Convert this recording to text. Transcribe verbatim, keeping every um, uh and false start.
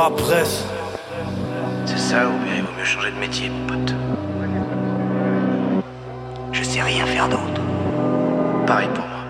Après, C'est ça ou bien il vaut mieux changer de métier, mon pote. Je sais rien faire d'autre. Pareil pour moi.